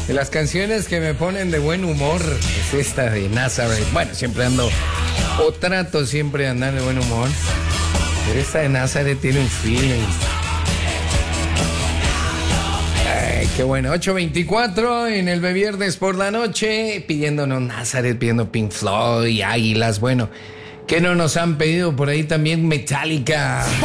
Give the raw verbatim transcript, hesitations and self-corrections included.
De las canciones que me ponen de buen humor es esta de Nazareth. Bueno, siempre ando, o trato siempre de andar de buen humor, pero esta de Nazareth tiene un feeling. Ay, qué bueno. ocho veinticuatro en el Viernes por la noche, pidiéndonos Nazareth, pidiendo Pink Floyd y Águilas. Bueno, ¿qué no nos han pedido por ahí también? Metallica.